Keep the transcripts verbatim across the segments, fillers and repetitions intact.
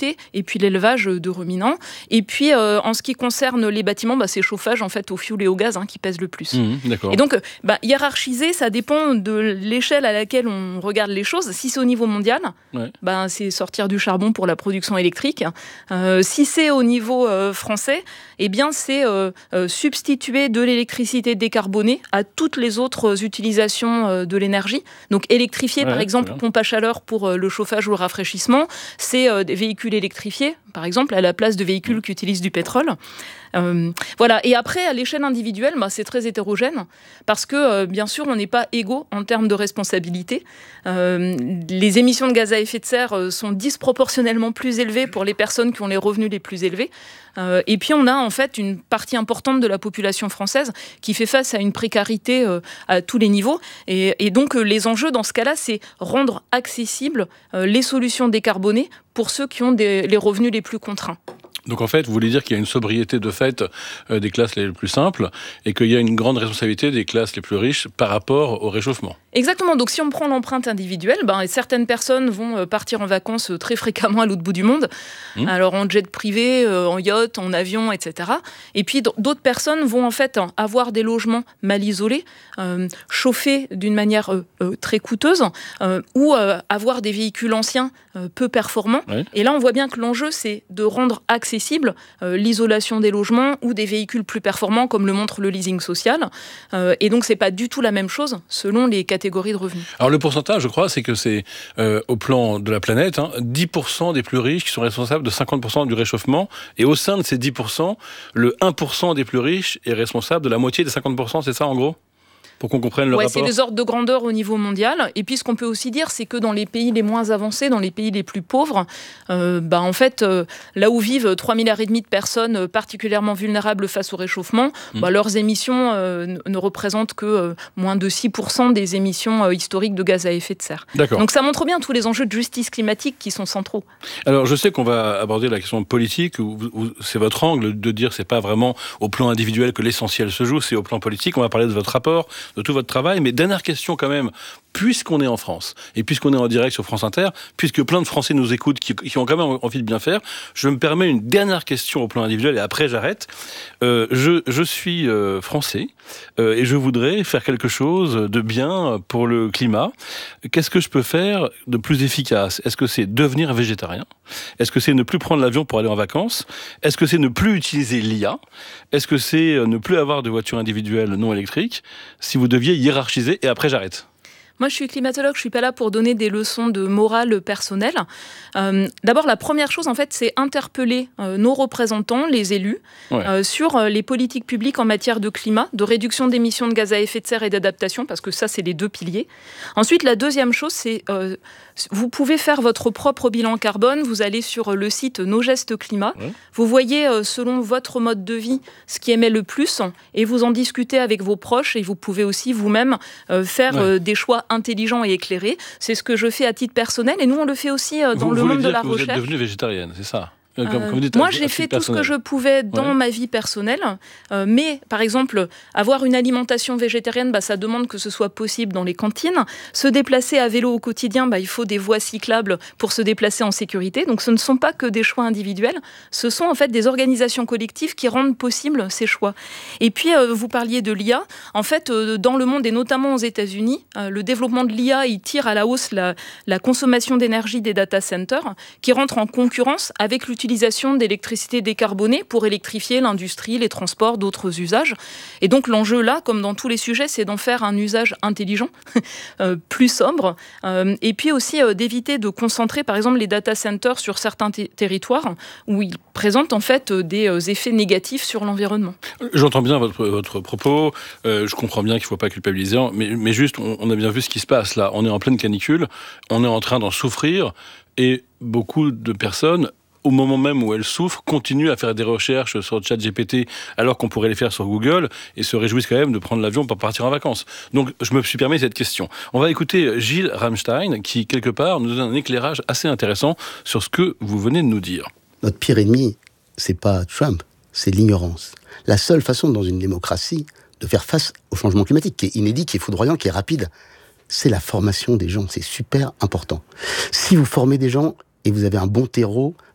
l'activité et puis l'élevage de ruminants. Et puis, euh, en ce qui concerne les bâtiments, bah, c'est le chauffage en fait, au fioul et au gaz hein, qui pèse le plus. Mmh, d'accord. Et donc, bah, hiérarchiser, ça dépend de l'échelle à laquelle on regarde les choses. Si c'est au niveau mondial, ouais. bah, c'est sortir du charbon pour la production électrique. Euh, si c'est au niveau euh, français, eh bien, c'est euh, euh, substituer de l'électricité décarbonée à toutes les autres utilisations euh, de l'énergie. Donc, électrifier, ouais, par exemple, pompe à chaleur pour euh, le chauffage ou le rafraîchissement, c'est euh, des véhicules électrifiés, par exemple, à la place de véhicules qui utilisent du pétrole. Euh, voilà. Et après, à l'échelle individuelle, bah, c'est très hétérogène parce que, euh, bien sûr, on n'est pas égaux en termes de responsabilité. Euh, les émissions de gaz à effet de serre euh, sont disproportionnellement plus élevées pour les personnes qui ont les revenus les plus élevés. Euh, et puis, on a en fait une partie importante de la population française qui fait face à une précarité euh, à tous les niveaux. Et, et donc, euh, les enjeux dans ce cas-là, c'est rendre accessibles euh, les solutions décarbonées pour ceux qui ont des, les revenus les plus contraints. Donc en fait, vous voulez dire qu'il y a une sobriété de fait euh, des classes les plus simples et qu'il y a une grande responsabilité des classes les plus riches par rapport au réchauffement. Exactement. Donc si on prend l'empreinte individuelle, ben, certaines personnes vont partir en vacances très fréquemment à l'autre bout du monde. Mmh. Alors en jet privé, euh, en yacht, en avion, et cetera. Et puis d'autres personnes vont en fait avoir des logements mal isolés, euh, chauffés d'une manière euh, euh, très coûteuse, euh, ou euh, avoir des véhicules anciens euh, peu performants. Oui. Et là, on voit bien que l'enjeu, c'est de rendre accessible accessible, euh, l'isolation des logements ou des véhicules plus performants comme le montre le leasing social. Euh, et donc, c'est pas du tout la même chose selon les catégories de revenus. Alors, le pourcentage, je crois, c'est que c'est euh, au plan de la planète, hein, dix pour cent des plus riches qui sont responsables de cinquante pour cent du réchauffement. Et au sein de ces dix pour cent, le un pour cent des plus riches est responsable de la moitié des cinquante pour cent, c'est ça en gros ? Pour qu'on comprenne le ouais, rapport. C'est les ordres de grandeur au niveau mondial. Et puis, ce qu'on peut aussi dire, c'est que dans les pays les moins avancés, dans les pays les plus pauvres, euh, bah, en fait, euh, là où vivent trois milliards et demi de personnes particulièrement vulnérables face au réchauffement, mmh. bah, leurs émissions euh, ne représentent que euh, moins de six pour cent des émissions euh, historiques de gaz à effet de serre. D'accord. Donc, ça montre bien tous les enjeux de justice climatique qui sont centraux. Alors, je sais qu'on va aborder la question politique, où, où c'est votre angle de dire que c'est pas vraiment au plan individuel que l'essentiel se joue, c'est au plan politique. On va parler de votre rapport, de tout votre travail. Mais dernière question quand même, puisqu'on est en France, et puisqu'on est en direct sur France Inter, puisque plein de Français nous écoutent, qui, qui ont quand même envie de bien faire, je me permets une dernière question au plan individuel, et après j'arrête. Euh, je, je suis euh, français, euh, et je voudrais faire quelque chose de bien pour le climat. Qu'est-ce que je peux faire de plus efficace ? Est-ce que c'est devenir végétarien ? Est-ce que c'est ne plus prendre l'avion pour aller en vacances ? Est-ce que c'est ne plus utiliser l'I A ? Est-ce que c'est ne plus avoir de voiture individuelle non électrique ? Si vous deviez hiérarchiser, et après j'arrête. Moi, je suis climatologue, je ne suis pas là pour donner des leçons de morale personnelle. Euh, d'abord, la première chose, en fait, c'est interpeller euh, nos représentants, les élus, ouais. euh, sur euh, les politiques publiques en matière de climat, de réduction d'émissions de gaz à effet de serre et d'adaptation, parce que ça, c'est les deux piliers. Ensuite, la deuxième chose, c'est euh, vous pouvez faire votre propre bilan carbone. Vous allez sur le site Nos Gestes Climat. Ouais. Vous voyez, euh, selon votre mode de vie, ce qui émet le plus, et vous en discutez avec vos proches, et vous pouvez aussi vous-même euh, faire ouais. euh, des choix intelligent et éclairé. C'est ce que je fais à titre personnel et nous on le fait aussi dans vous, le vous monde de la que recherche. Vous êtes devenue végétarienne, c'est ça ? Euh, comme, comme dites, moi, j'ai fait tout ce que je pouvais dans ouais. ma vie personnelle, euh, mais par exemple, avoir une alimentation végétarienne, bah, ça demande que ce soit possible dans les cantines. Se déplacer à vélo au quotidien, bah, il faut des voies cyclables pour se déplacer en sécurité. Donc, ce ne sont pas que des choix individuels, ce sont en fait des organisations collectives qui rendent possible ces choix. Et puis, euh, vous parliez de l'I A. En fait, euh, dans le monde et notamment aux États-Unis, euh, le développement de l'I A, il tire à la hausse la, la consommation d'énergie des data centers, qui rentrent en concurrence avec l'utilisation l'utilisation d'électricité décarbonée pour électrifier l'industrie, les transports, d'autres usages. Et donc l'enjeu là, comme dans tous les sujets, c'est d'en faire un usage intelligent, euh, plus sobre, euh, et puis aussi euh, d'éviter de concentrer par exemple les data centers sur certains t- territoires où ils présentent en fait euh, des euh, effets négatifs sur l'environnement. J'entends bien votre, votre propos, euh, je comprends bien qu'il ne faut pas culpabiliser, mais, mais juste on, on a bien vu ce qui se passe là, on est en pleine canicule, on est en train d'en souffrir et beaucoup de personnes au moment même où elles souffrent, continuent à faire des recherches sur ChatGPT alors qu'on pourrait les faire sur Google et se réjouissent quand même de prendre l'avion pour partir en vacances. Donc, je me suis permis cette question. On va écouter Gilles Ramstein qui, quelque part, nous donne un éclairage assez intéressant sur ce que vous venez de nous dire. Notre pire ennemi, c'est pas Trump, c'est l'ignorance. La seule façon dans une démocratie de faire face au changement climatique, qui est inédit, qui est foudroyant, qui est rapide, c'est la formation des gens. C'est super important. Si vous formez des gens et vous avez un bon terreau,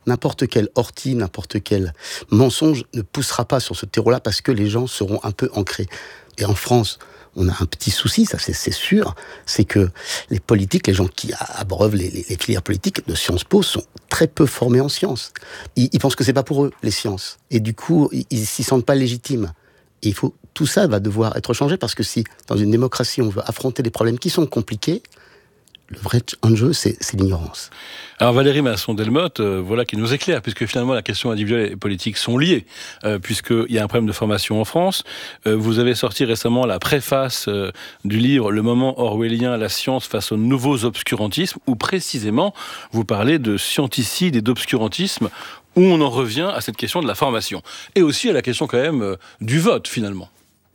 n'importe quel ortie, n'importe quel mensonge ne poussera pas sur ce terreau-là parce que les gens seront un peu ancrés. Et en France, on a un petit souci, ça c'est, c'est sûr, c'est que les politiques, les gens qui abreuvent les, les, les filières politiques de Sciences Po sont très peu formés en sciences. Ils, ils pensent que c'est pas pour eux, les sciences. Et du coup, ils, ils s'y sentent pas légitimes. Et il faut, tout ça va devoir être changé parce que si, dans une démocratie, on veut affronter des problèmes qui sont compliqués, le vrai enjeu, c'est, c'est l'ignorance. Alors Valérie Masson-Delmotte, euh, voilà qui nous éclaire, puisque finalement la question individuelle et politique sont liées, euh, puisqu'il y a un problème de formation en France. Euh, vous avez sorti récemment la préface euh, du livre « Le moment orwellien, la science face aux nouveaux obscurantismes », où précisément vous parlez de scienticide et d'obscurantisme, où on en revient à cette question de la formation. Et aussi à la question quand même euh, du vote, finalement.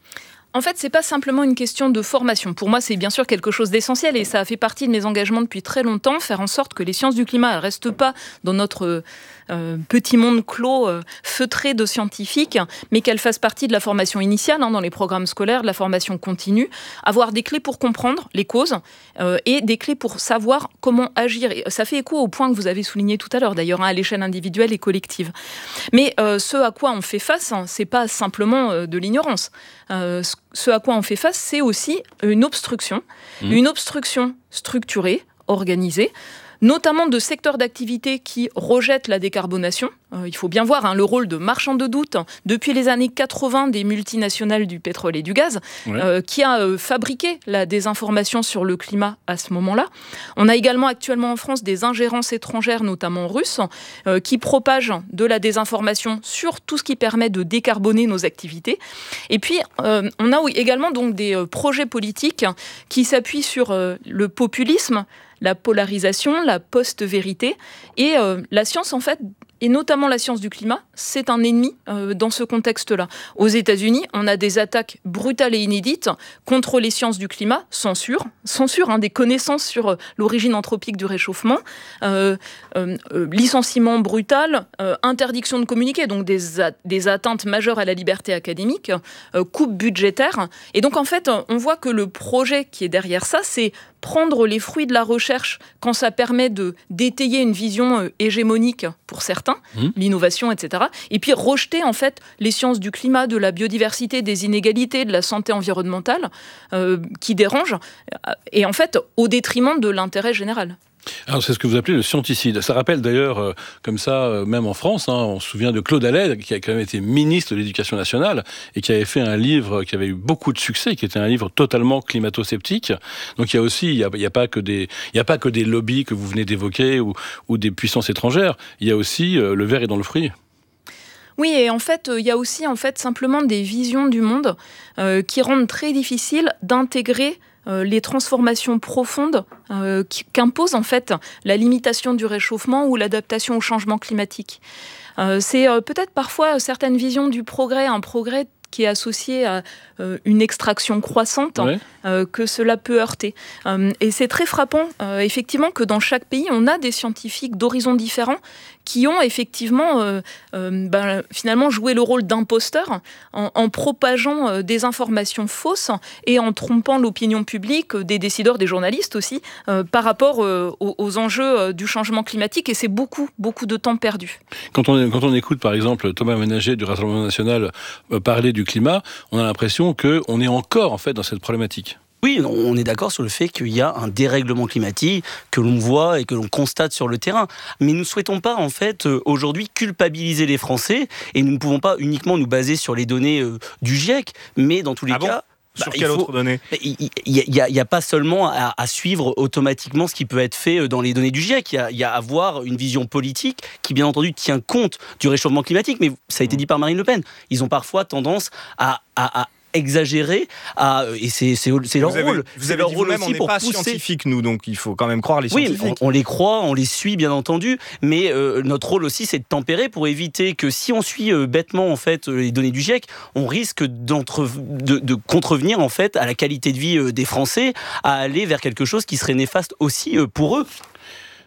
En fait, c'est pas simplement une question de formation. Pour moi, c'est bien sûr quelque chose d'essentiel et ça a fait partie de mes engagements depuis très longtemps, faire en sorte que les sciences du climat ne restent pas dans notre euh, petit monde clos, euh, feutré de scientifiques, mais qu'elles fassent partie de la formation initiale, hein, dans les programmes scolaires, de la formation continue, avoir des clés pour comprendre les causes euh, et des clés pour savoir comment agir. Et ça fait écho au point que vous avez souligné tout à l'heure, d'ailleurs, hein, à l'échelle individuelle et collective. Mais euh, ce à quoi on fait face, hein, c'est pas simplement euh, de l'ignorance. Euh, ce à quoi on fait face, c'est aussi une obstruction, mmh. une obstruction structurée, organisée, notamment de secteurs d'activité qui rejettent la décarbonation. Euh, il faut bien voir hein, le rôle de marchand de doute depuis les années quatre-vingts des multinationales du pétrole et du gaz, ouais. euh, qui a euh, fabriqué la désinformation sur le climat à ce moment-là. On a également actuellement en France des ingérences étrangères, notamment russes, euh, qui propagent de la désinformation sur tout ce qui permet de décarboner nos activités. Et puis, euh, on a également donc des euh, projets politiques qui s'appuient sur euh, le populisme, la polarisation, la post-vérité. Et euh, la science, en fait, et notamment la science du climat, c'est un ennemi euh, dans ce contexte-là. Aux États-Unis, on a des attaques brutales et inédites contre les sciences du climat, censure, censure hein, des connaissances sur euh, l'origine anthropique du réchauffement, euh, euh, euh, licenciement brutal, euh, interdiction de communiquer, donc des, a- des atteintes majeures à la liberté académique, euh, coupe budgétaire. Et donc, en fait, on voit que le projet qui est derrière ça, c'est prendre les fruits de la recherche quand ça permet de d'étayer une vision euh, hégémonique pour certains, mmh. l'innovation, et cetera. Et puis rejeter en fait les sciences du climat, de la biodiversité, des inégalités, de la santé environnementale euh, qui dérangent, et en fait au détriment de l'intérêt général. Alors c'est ce que vous appelez le scienticide. Ça rappelle d'ailleurs, euh, comme ça, euh, même en France, hein, on se souvient de Claude Allègre, qui a quand même été ministre de l'Éducation nationale, et qui avait fait un livre qui avait eu beaucoup de succès, qui était un livre totalement climato-sceptique. Donc il y a aussi, il n'y a, il y a pas que des, il y a pas que des lobbies que vous venez d'évoquer, ou, ou des puissances étrangères, il y a aussi euh, le verre est dans le fruit. Oui, et en fait, il y a aussi en fait, simplement des visions du monde euh, qui rendent très difficile d'intégrer Euh, les transformations profondes euh, qu'impose en fait la limitation du réchauffement ou l'adaptation au changement climatique. Euh, c'est euh, peut-être parfois certaines visions du progrès, un progrès qui est associé à euh, une extraction croissante, ouais. euh, que cela peut heurter. Euh, et c'est très frappant, euh, effectivement, que dans chaque pays, on a des scientifiques d'horizons différents qui ont effectivement, euh, euh, ben, finalement, joué le rôle d'imposteurs en, en propageant euh, des informations fausses et en trompant l'opinion publique, des décideurs, des journalistes aussi, euh, par rapport euh, aux, aux enjeux euh, du changement climatique. Et c'est beaucoup, beaucoup de temps perdu. Quand on, quand on écoute, par exemple, Thomas Ménager du Rassemblement national euh, parler du climat, on a l'impression qu'on est encore en fait dans cette problématique. Oui, on est d'accord sur le fait qu'il y a un dérèglement climatique que l'on voit et que l'on constate sur le terrain. Mais nous ne souhaitons pas, en fait, aujourd'hui culpabiliser les Français et nous ne pouvons pas uniquement nous baser sur les données euh, du GIEC, mais dans tous les ah cas... Bon Sur bah, quelle faut, autre donnée ? Il n'y a, a pas seulement à, à suivre automatiquement ce qui peut être fait dans les données du GIEC. Il y a, y a à avoir une vision politique qui, bien entendu, tient compte du réchauffement climatique. Mais ça a été dit par Marine Le Pen. Ils ont parfois tendance à... à, à exagéré, à, et c'est, c'est, c'est leur vous avez, rôle. Vous c'est avez leur dit rôle vous-même, aussi on n'est pour pas pousser... scientifiques, nous, donc il faut quand même croire les scientifiques. Oui, on, on les croit, on les suit, bien entendu, mais euh, notre rôle aussi, c'est de tempérer pour éviter que si on suit euh, bêtement en fait les données du GIEC, on risque d'entre... de, de contrevenir en fait à la qualité de vie euh, des Français, à aller vers quelque chose qui serait néfaste aussi euh, pour eux.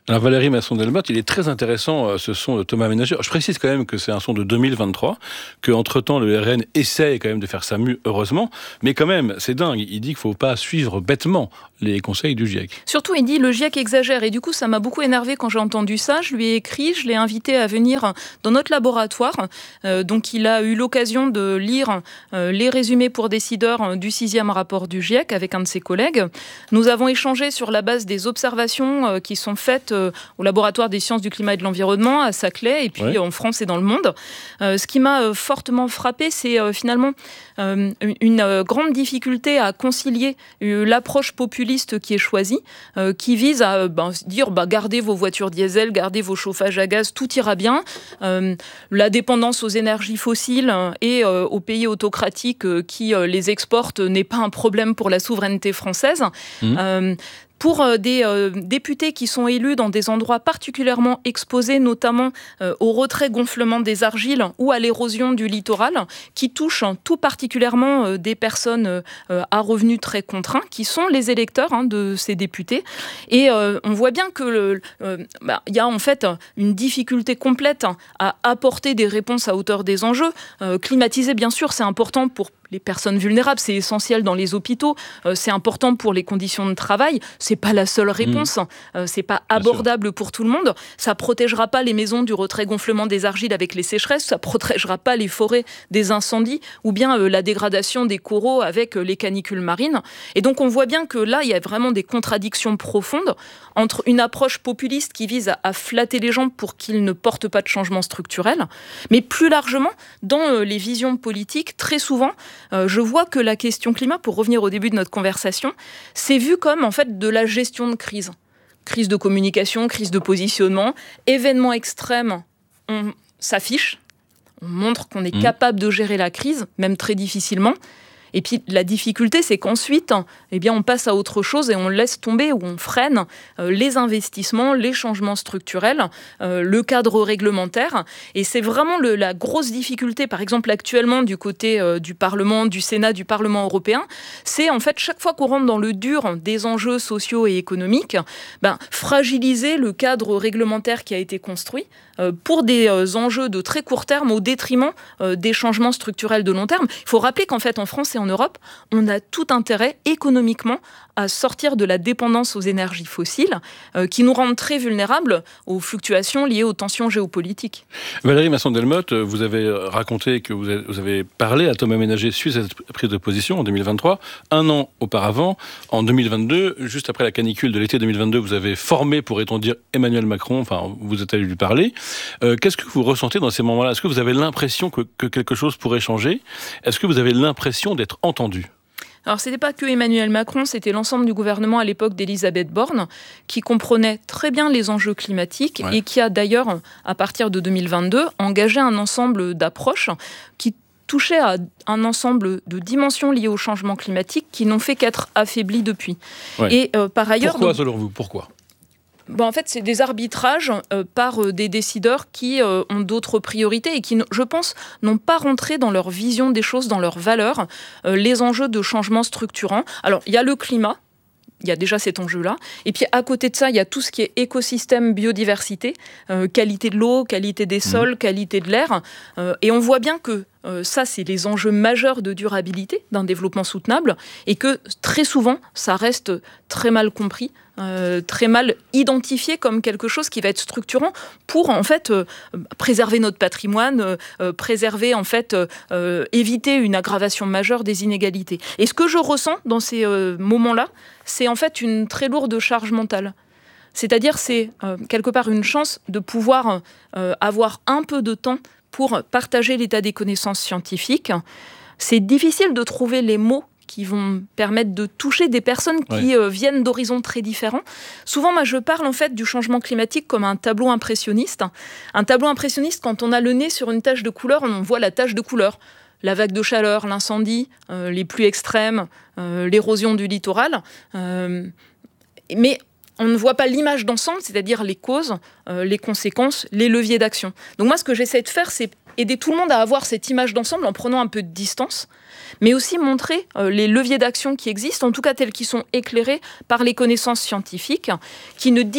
Alors Valérie Masson-Delmotte, il est très intéressant euh, ce son de Thomas Aménagé. Je précise quand même que c'est un son de deux mille vingt-trois, qu'entre-temps le R N essaye quand même de faire ça mieux, heureusement, mais quand même, c'est dingue, il dit qu'il ne faut pas suivre bêtement les conseils du GIEC. Surtout, il dit le GIEC exagère, et du coup, ça m'a beaucoup énervé quand j'ai entendu ça. Je lui ai écrit, je l'ai invité à venir dans notre laboratoire. Euh, donc, il a eu l'occasion de lire euh, les résumés pour décideurs du sixième rapport du GIEC avec un de ses collègues. Nous avons échangé sur la base des observations euh, qui sont faites euh, au laboratoire des sciences du climat et de l'environnement à Saclay, et puis ouais. en France et dans le monde. Euh, ce qui m'a euh, fortement frappé, c'est euh, finalement euh, une euh, grande difficulté à concilier euh, l'approche populaire qui est choisi, euh, qui vise à ben, dire bah, gardez vos voitures diesel, gardez vos chauffages à gaz, tout ira bien. Euh, la dépendance aux énergies fossiles et euh, aux pays autocratiques euh, qui euh, les exportent n'est pas un problème pour la souveraineté française. Mmh. Euh, Pour euh, des euh, députés qui sont élus dans des endroits particulièrement exposés, notamment euh, au retrait-gonflement des argiles ou à l'érosion du littoral, qui touchent hein, tout particulièrement euh, des personnes euh, à revenus très contraints, qui sont les électeurs hein, de ces députés. Et euh, on voit bien que le, euh, bah, y a en fait une difficulté complète à apporter des réponses à hauteur des enjeux. Euh, climatiser, bien sûr, c'est important pour les personnes vulnérables, c'est essentiel dans les hôpitaux, euh, c'est important pour les conditions de travail, c'est pas la seule réponse, mmh. euh, c'est pas abordable pour tout le monde, ça protégera pas les maisons du retrait-gonflement des argiles avec les sécheresses, ça protégera pas les forêts des incendies, ou bien euh, la dégradation des coraux avec euh, les canicules marines. Et donc on voit bien que là, il y a vraiment des contradictions profondes entre une approche populiste qui vise à, à flatter les gens pour qu'ils ne portent pas de changement structurel, mais plus largement, dans euh, les visions politiques, très souvent, Euh, je vois que la question climat, pour revenir au début de notre conversation, c'est vu comme en fait de la gestion de crise. Crise de communication, crise de positionnement, événements extrêmes, on s'affiche, on montre qu'on est mmh. capable de gérer la crise, même très difficilement. Et puis la difficulté, c'est qu'ensuite, eh bien, on passe à autre chose et on laisse tomber ou on freine euh, les investissements, les changements structurels, euh, le cadre réglementaire. Et c'est vraiment le, la grosse difficulté, par exemple actuellement du côté euh, du Parlement, du Sénat, du Parlement européen, c'est en fait chaque fois qu'on rentre dans le dur des enjeux sociaux et économiques, ben, fragiliser le cadre réglementaire qui a été construit euh, pour des euh, enjeux de très court terme au détriment euh, des changements structurels de long terme. Il faut rappeler qu'en fait en France et en Europe, on a tout intérêt économiquement à sortir de la dépendance aux énergies fossiles euh, qui nous rendent très vulnérables aux fluctuations liées aux tensions géopolitiques. Valérie Masson-Delmotte, vous avez raconté que vous avez, vous avez parlé à Thomas Aménagé suite à cette prise de position en deux mille vingt-trois. Un an auparavant, en deux mille vingt-deux, juste après la canicule de l'été deux mille vingt-deux, vous avez formé, pourrait-on dire, Emmanuel Macron, enfin, vous êtes allé lui parler. Euh, qu'est-ce que vous ressentez dans ces moments-là ? Est-ce que vous avez l'impression que, que quelque chose pourrait changer ? Est-ce que vous avez l'impression d'être entendu ? Alors, ce n'était pas que Emmanuel Macron, c'était l'ensemble du gouvernement à l'époque d'Elisabeth Borne, qui comprenait très bien les enjeux climatiques ouais. et qui a d'ailleurs, à partir de deux mille vingt-deux, engagé un ensemble d'approches qui touchaient à un ensemble de dimensions liées au changement climatique qui n'ont fait qu'être affaiblies depuis. Ouais. Et euh, par ailleurs... Pourquoi, donc, selon vous ? Pourquoi ? Ben en fait, c'est des arbitrages euh, par euh, des décideurs qui euh, ont d'autres priorités et qui, je pense, n'ont pas rentré dans leur vision des choses, dans leurs valeurs, euh, les enjeux de changement structurant. Alors, il y a le climat. Il y a déjà cet enjeu-là. Et puis, à côté de ça, il y a tout ce qui est écosystème, biodiversité, euh, qualité de l'eau, qualité des sols, mmh. qualité de l'air. Euh, et on voit bien que euh, ça, c'est les enjeux majeurs de durabilité d'un développement soutenable et que, très souvent, ça reste très mal compris, euh, très mal identifié comme quelque chose qui va être structurant pour, en fait, euh, préserver notre patrimoine, euh, préserver, en fait, euh, éviter une aggravation majeure des inégalités. Et ce que je ressens dans ces euh, moments-là, c'est en fait une très lourde charge mentale. C'est-à-dire, c'est euh, quelque part une chance de pouvoir euh, avoir un peu de temps pour partager l'état des connaissances scientifiques. C'est difficile de trouver les mots qui vont permettre de toucher des personnes qui ouais. euh, viennent d'horizons très différents. Souvent, moi, je parle en fait du changement climatique comme un tableau impressionniste. Un tableau impressionniste, quand on a le nez sur une tache de couleur, on voit la tache de couleur. La vague de chaleur, l'incendie, euh, les pluies extrêmes, euh, l'érosion du littoral. Euh, mais on ne voit pas l'image d'ensemble, c'est-à-dire les causes, euh, les conséquences, les leviers d'action. Donc moi, ce que j'essaie de faire, c'est aider tout le monde à avoir cette image d'ensemble en prenant un peu de distance, mais aussi montrer euh, les leviers d'action qui existent, en tout cas tels qu'ils sont éclairés par les connaissances scientifiques, qui ne dictent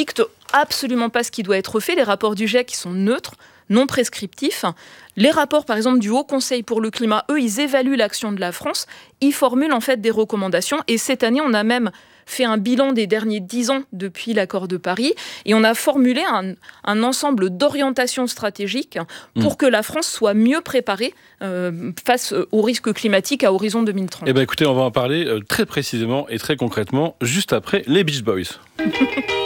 absolument pas ce qui doit être fait. Les rapports du GIEC, ils sont neutres, non prescriptifs. Les rapports, par exemple, du Haut Conseil pour le climat, eux, ils évaluent l'action de la France. Ils formulent en fait des recommandations. Et cette année, on a même fait un bilan des derniers dix ans depuis l'accord de Paris. Et on a formulé un, un ensemble d'orientations stratégiques pour mmh. que la France soit mieux préparée euh, face aux risques climatiques à horizon deux mille trente. Eh bien, écoutez, on va en parler euh, très précisément et très concrètement juste après les Beach Boys.